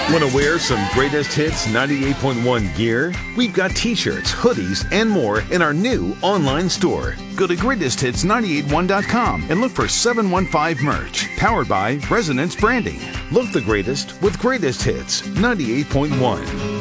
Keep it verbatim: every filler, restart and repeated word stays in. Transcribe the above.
Want to wear some Greatest Hits ninety-eight point one gear? We've got t-shirts, hoodies, and more in our new online store. Go to greatest hits nine eight one dot com and look for seven one five merch, powered by Resonance Branding. Look the greatest with Greatest Hits ninety-eight point one.